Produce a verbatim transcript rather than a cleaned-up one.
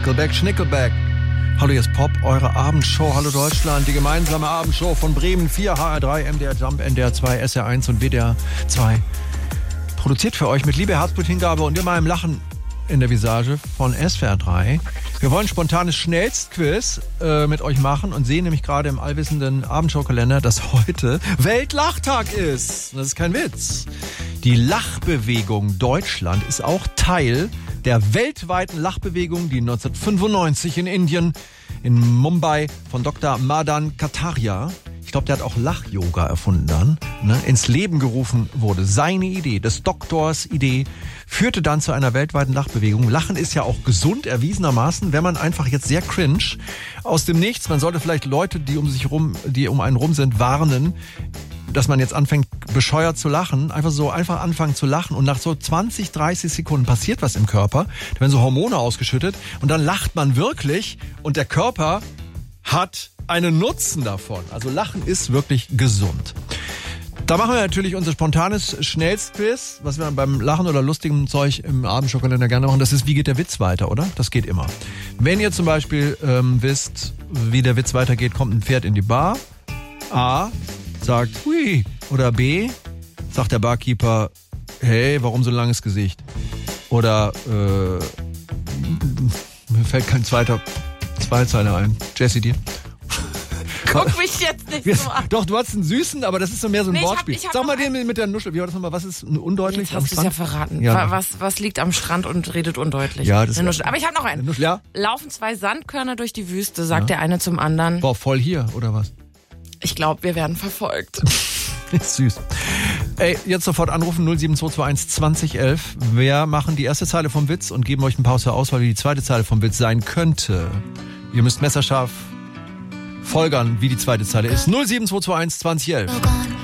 Nickelback, Schnickelback. Hallo, hier ist Pop, eure Abendshow. Hallo Deutschland, die gemeinsame Abendshow von Bremen vier, H R drei, M D R Jump, N D R zwei, S R eins und W D R zwei. Produziert für euch mit Liebe, Herzblut, Hingabe und immer einem Lachen in der Visage von S V R drei. Wir wollen spontanes Schnellstquiz äh, mit euch machen und sehen nämlich gerade im allwissenden Abendshow-Kalender, dass heute Weltlachtag ist. Das ist kein Witz. Die Lachbewegung Deutschland ist auch Teil der weltweiten Lachbewegung, die neunzehnhundertfünfundneunzig in Indien, in Mumbai von Doktor Madan Kataria, ich glaube, der hat auch Lach-Yoga erfunden dann, ne, ins Leben gerufen wurde. Seine Idee, des Doktors Idee, führte dann zu einer weltweiten Lachbewegung. Lachen ist ja auch gesund, erwiesenermaßen, wenn man einfach jetzt sehr cringe aus dem Nichts, man sollte vielleicht Leute, die um sich rum, die um einen rum sind, warnen, dass man jetzt anfängt, bescheuert zu lachen, einfach so einfach anfangen zu lachen und nach so zwanzig, dreißig Sekunden passiert was im Körper, da werden so Hormone ausgeschüttet und dann lacht man wirklich und der Körper hat einen Nutzen davon. Also Lachen ist wirklich gesund. Da machen wir natürlich unser spontanes Schnellstquiz, was wir beim Lachen oder lustigem Zeug im Abendshow-Kalender gerne machen. Das ist, wie geht der Witz weiter, oder? Das geht immer. Wenn ihr zum Beispiel ähm, wisst, wie der Witz weitergeht, kommt ein Pferd in die Bar. A sagt, hui. Oder B sagt der Barkeeper, hey, warum so ein langes Gesicht? Oder äh, mir fällt kein zweiter Zweizeiler ein. Jessie, dir? Guck mich jetzt nicht so an. Doch, du hast einen süßen, aber das ist so mehr so ein Nee, ich hab- Wortspiel. ich hab Sag mal noch den mit der Nuschel. Wie war das nochmal? Was ist undeutlich? Jetzt hast du es ja verraten. Ja. Was, was liegt am Strand und redet undeutlich? Ja, das Eine Nuschel. Aber ich habe noch Eine einen. Nuschel, ja? Laufen zwei Sandkörner durch die Wüste, sagt Ja. der eine zum anderen. Boah, voll hier, oder was? Ich glaube, wir werden verfolgt. Ist süß. Ey, jetzt sofort anrufen null sieben zwei zwei eins zwanzig elf. Wir machen die erste Zeile vom Witz und geben euch ein paar aus der Auswahl, wie die zweite Zeile vom Witz sein könnte. Ihr müsst messerscharf folgern, wie die zweite Zeile ist. null sieben zwei zwei eins zwanzig elf.